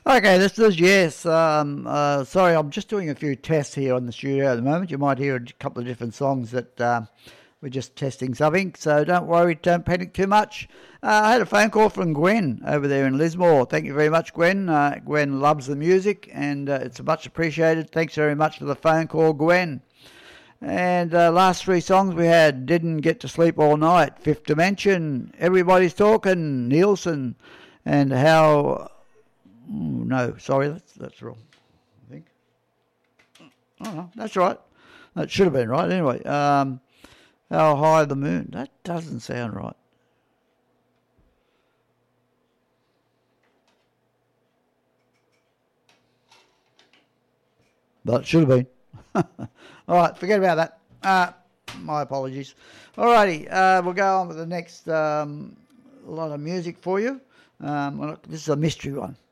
Okay, this is yes. Sorry, I'm just doing a few tests here on the studio at the moment. You might hear a couple of different songs that we're just testing something. So don't worry, don't panic too much. I had a phone call from Gwen over there in Lismore. Thank you very much, Gwen. Gwen loves the music and it's much appreciated. Thanks very much for the phone call, Gwen. And last three songs we had Didn't Get to Sleep All Night, Fifth Dimension, Everybody's Talking, Nielsen, and How... no, sorry, that's wrong, I think. Oh, no, that's right. That should have been right. Anyway, How High the Moon. That doesn't sound right. But it should have been. All right, forget about that. My apologies. All righty, we'll go on with the next lot of music for you. Well, this is a mystery one.